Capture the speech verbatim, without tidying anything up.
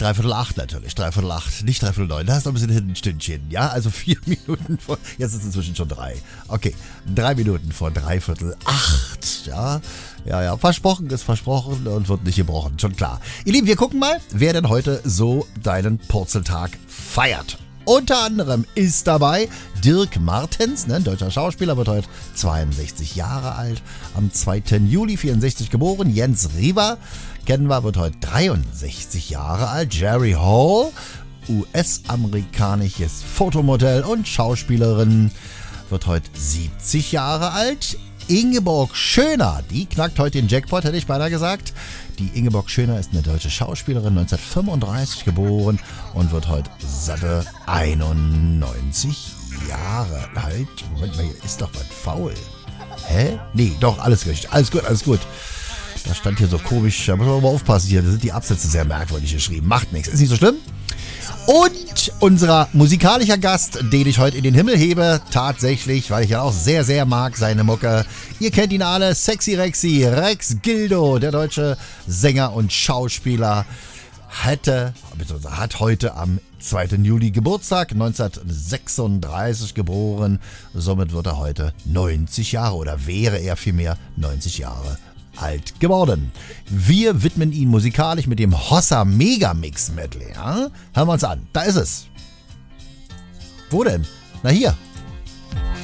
dreiviertel acht natürlich, dreiviertel acht, nicht dreiviertel neun, da ist noch ein bisschen hinten ein Stündchen, ja, also vier Minuten vor, jetzt ist es inzwischen schon drei, okay, drei Minuten vor dreiviertel acht, ja, ja, ja, versprochen ist versprochen und wird nicht gebrochen, schon klar. Ihr Lieben, wir gucken mal, wer denn heute so deinen Purzeltag feiert. Unter anderem ist dabei Dirk Martens, ne, ein deutscher Schauspieler, wird heute zweiundsechzig Jahre alt, am zweiten Juli vierundsechzig geboren. Jens Riva, kennen wir, wird heute dreiundsechzig Jahre alt. Jerry Hall, U S-amerikanisches Fotomodell und Schauspielerin, wird heute siebzig Jahre alt. Ingeborg Schöner, die knackt heute den Jackpot, hätte ich beinahe gesagt. Die Ingeborg Schöner ist eine deutsche Schauspielerin, neunzehnhundertfünfunddreißig geboren und wird heute satte einundneunzig Jahre alt. Moment mal, hier ist doch was faul. Hä? Nee, doch, alles richtig. Alles gut, alles gut. Da stand hier so komisch, da muss man mal aufpassen hier, da sind die Absätze sehr merkwürdig geschrieben. Macht nichts, ist nicht so schlimm. Und unser musikalischer Gast, den ich heute in den Himmel hebe, tatsächlich, weil ich ja auch sehr, sehr mag, seine Mucke. Ihr kennt ihn alle, Sexy Rexy, Rex Gildo, der deutsche Sänger und Schauspieler, hatte, beziehungsweise hat heute am zweiten Juli Geburtstag, neunzehnhundertsechsunddreißig geboren. Somit wird er heute neunzig Jahre oder wäre er vielmehr neunzig Jahre alt geworden. Wir widmen ihn musikalisch mit dem Hossa Megamix Medley. Ja? Hören wir uns an. Da ist es. Wo denn? Na hier.